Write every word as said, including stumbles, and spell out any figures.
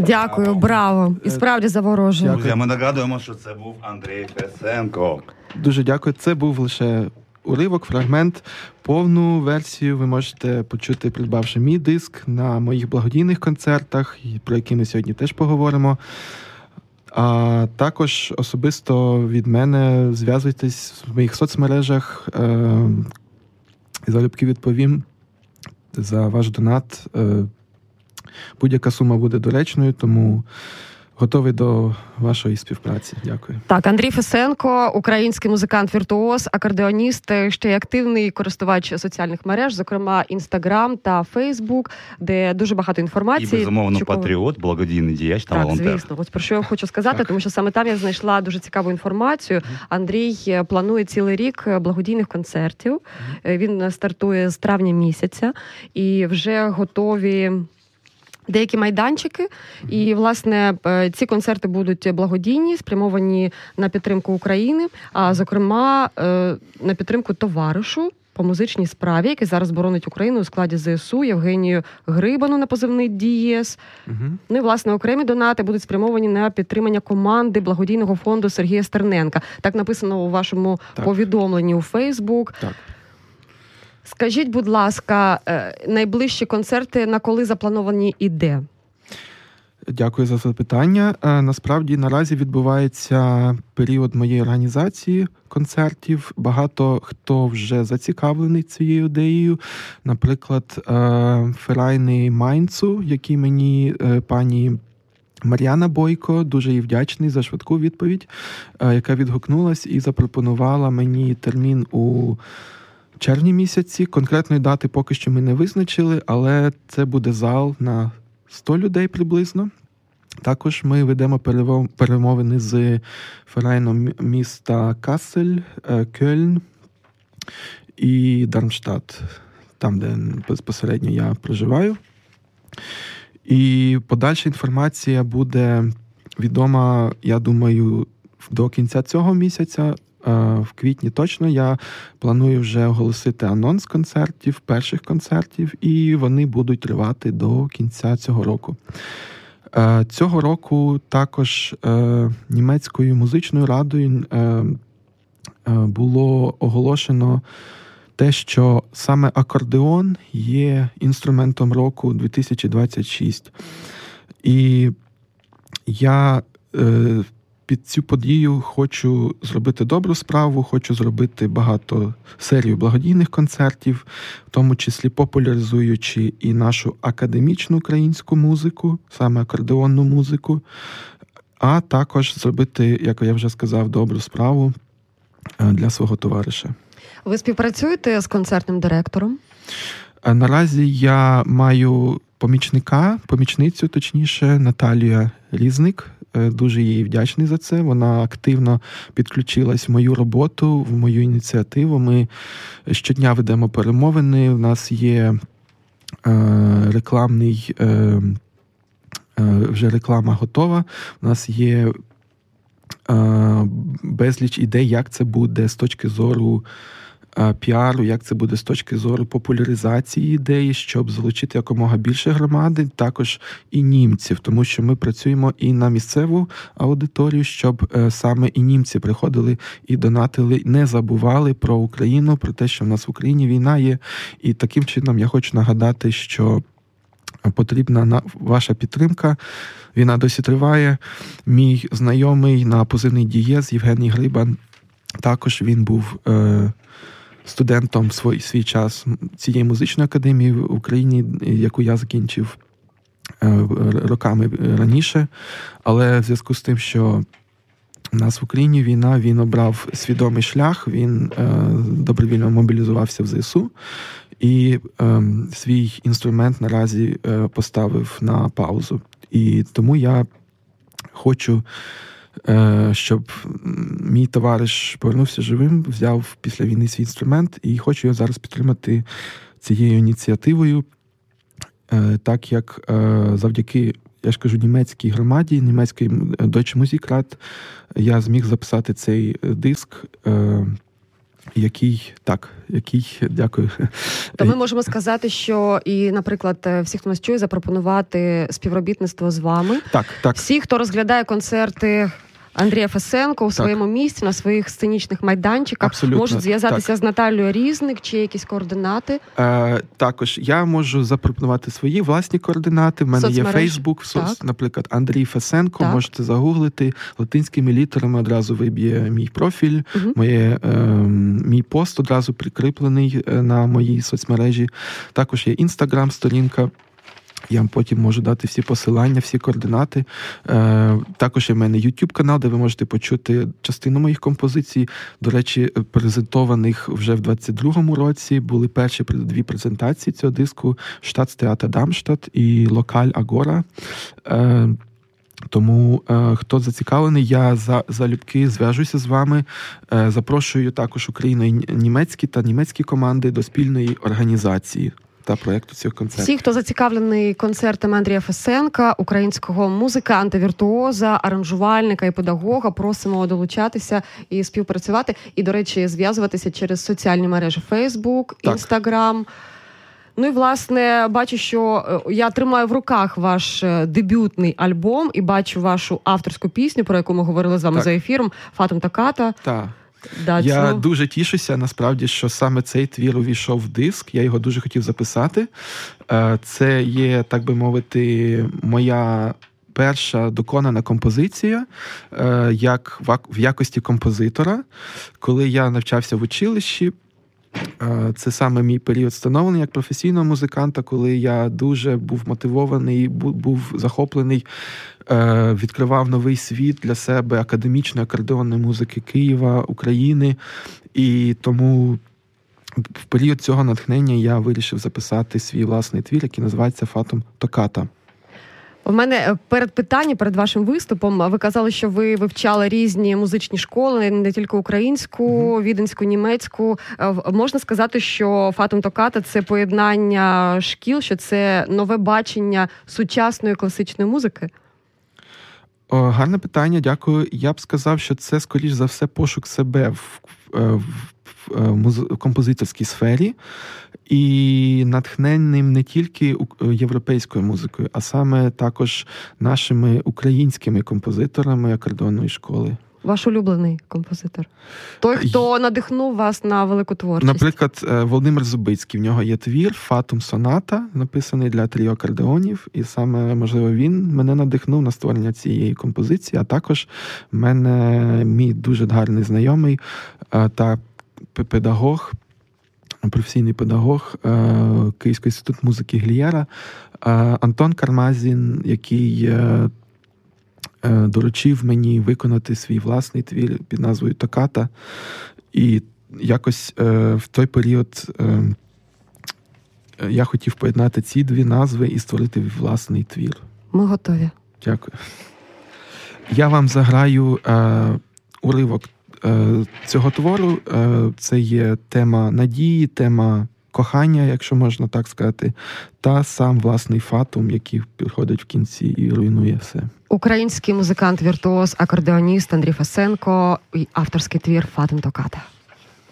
Дякую, браво. браво. І справді заворожує. Друзі, ми нагадуємо, що це був Андрій Фесенко. Дуже дякую. Це був лише уривок, фрагмент. Повну версію ви можете почути, придбавши мій диск на моїх благодійних концертах, про які ми сьогодні теж поговоримо. А також особисто від мене зв'язуйтесь в моїх соцмережах. Залюбки відповім за ваш донат. Будь-яка сума буде доречною, тому готовий до вашої співпраці. Дякую. Так, Андрій Фесенко, український музикант-віртуоз, акордеоніст, ще й активний користувач соціальних мереж, зокрема Інстаграм та Фейсбук, де дуже багато інформації. І, безумовно, чого... патріот, благодійний діяч та волонтер. Так, звісно. Ось про що я хочу сказати, так. Тому що саме там я знайшла дуже цікаву інформацію. Андрій планує цілий рік благодійних концертів. Він стартує з травня місяця і вже готові деякі майданчики, і, власне, ці концерти будуть благодійні, спрямовані на підтримку України, а, зокрема, на підтримку товаришу по музичній справі, який зараз боронить Україну у складі зе ес у, Євгенію Грибану на позивний Дієс. Угу. Ну і, власне, окремі донати будуть спрямовані на підтримання команди благодійного фонду Сергія Стерненка. Так написано у вашому так. повідомленні у Фейсбук. Так. Скажіть, будь ласка, найближчі концерти на коли заплановані і де? Дякую за запитання. Насправді, наразі відбувається період моєї організації концертів. Багато хто вже зацікавлений цією ідеєю. Наприклад, Ферайни Майнцу, який мені пані Мар'яна Бойко, дуже їй вдячний за швидку відповідь, яка відгукнулась і запропонувала мені термін у червні місяці. Конкретної дати поки що ми не визначили, але це буде зал на сто людей приблизно. Також ми ведемо перемовини з ферайном міста Кассель, Кельн і Дармштадт, там, де безпосередньо я проживаю. І подальша інформація буде відома, я думаю, до кінця цього місяця. В квітні точно я планую вже оголосити анонс концертів, перших концертів, і вони будуть тривати до кінця цього року. Цього року також німецькою музичною радою було оголошено те, що саме акордеон є інструментом року дві тисячі двадцять шість. І я під цю подію хочу зробити добру справу, хочу зробити багато серію благодійних концертів, в тому числі популяризуючи і нашу академічну українську музику, саме акордеонну музику, а також зробити, як я вже сказав, добру справу для свого товариша. Ви співпрацюєте з концертним директором? Наразі я маю помічника, помічницю, точніше, Наталія Різник. Дуже їй вдячний за це. Вона активно підключилась в мою роботу, в мою ініціативу. Ми щодня ведемо перемовини. У нас є е, рекламний, е, е, вже реклама готова. У нас є е, безліч ідей, як це буде з точки зору піару, як це буде з точки зору популяризації ідеї, щоб залучити якомога більше громади, також і німців, тому що ми працюємо і на місцеву аудиторію, щоб саме і німці приходили і донатили, не забували про Україну, про те, що в нас в Україні війна є. І таким чином я хочу нагадати, що потрібна ваша підтримка. Війна досі триває. Мій знайомий на позивний Дієс Євгеній Грибан, також він був е, студентом свій, свій час цієї музичної академії в Україні, яку я закінчив е, роками раніше. Але в зв'язку з тим, що у нас в Україні війна, він обрав свідомий шлях, він е, добровільно мобілізувався в зе ес у і е, свій інструмент наразі е, поставив на паузу. І тому я хочу, щоб мій товариш повернувся живим, взяв після війни свій інструмент, і хочу його зараз підтримати цією ініціативою, так як завдяки, я ж кажу, німецькій громаді, німецькій Deutsche Musikrat, я зміг записати цей диск який, так, який, дякую. То ми можемо сказати, що і, наприклад, всі, хто нас чує, запропонувати співробітництво з вами. Так, так. Всі, хто розглядає концерти Андрія Фесенко у так. своєму місці, на своїх сценічних майданчиках, абсолютно, можуть зв'язатися так. з Наталією Різник, чи якісь координати? Е, також я можу запропонувати свої власні координати. В мене соцмережі. Є Фейсбук, соц, наприклад, Андрій Фесенко. Так. Можете загуглити. Латинськими літерами одразу виб'є мій профіль. Угу. Моє, е, мій пост одразу прикріплений на моїй соцмережі. Також є Інстаграм-сторінка. Я вам потім можу дати всі посилання, всі координати. Е, також є в мене YouTube-канал, де ви можете почути частину моїх композицій. До речі, презентованих вже в двадцять другому році. Були перші дві презентації цього диску «Штатстеатр Дармштадт» і «Локаль Агора». Е, Тому, е, хто зацікавлений, я за, залюбки зв'яжуся з вами. Е, запрошую також україно-німецькі та німецькі команди до спільної організації та проєкту цього концерту. Всі, хто зацікавлений концертами Андрія Фесенка, українського музиканта, віртуоза, аранжувальника і педагога, просимо долучатися і співпрацювати. І, до речі, зв'язуватися через соціальні мережі Facebook, Instagram. Ну і, власне, бачу, що я тримаю в руках ваш дебютний альбом і бачу вашу авторську пісню, про яку ми говорили з вами так. за ефіром, «Фатум Токката». Так. Да, я цю... дуже тішуся, насправді, що саме цей твір увійшов в диск. Я його дуже хотів записати. Це є, так би мовити, моя перша доконана композиція як в якості композитора. Коли я навчався в училищі, це саме мій період становлення як професійного музиканта, коли я дуже був мотивований, був захоплений, відкривав новий світ для себе академічної акордеонної музики Києва, України. І тому в період цього натхнення я вирішив записати свій власний твір, який називається «Фатум Токката». У мене перед питанням, перед вашим виступом, ви казали, що ви вивчали різні музичні школи, не тільки українську, mm-hmm. віденську, німецьку. Можна сказати, що «Фатум Токката» – це поєднання шкіл, що це нове бачення сучасної класичної музики? О, гарне питання, дякую. Я б сказав, що це, скоріш за все, пошук себе в, в, в, в композиторській сфері. І натхненним не тільки європейською музикою, а саме також нашими українськими композиторами акордеонної школи. Ваш улюблений композитор? Той, хто надихнув вас на велику творчість? Наприклад, Володимир Зубицький. В нього є твір «Фатум Соната», написаний для тріо акордеонів. І саме, можливо, він мене надихнув на створення цієї композиції. А також в мене мій дуже гарний знайомий та педагог, професійний педагог Київського інституту музики Глієра Антон Кармазін, який доручив мені виконати свій власний твір під назвою «Токката». І якось в той період я хотів поєднати ці дві назви і створити власний твір. Ми готові. Дякую. Я вам заграю уривок цього твору. Це є тема надії, тема кохання, якщо можна так сказати, та сам власний фатум, який приходить в кінці і руйнує все. Український музикант, віртуоз, акордеоніст Андрій Фесенко і авторський твір «Фатум Токката».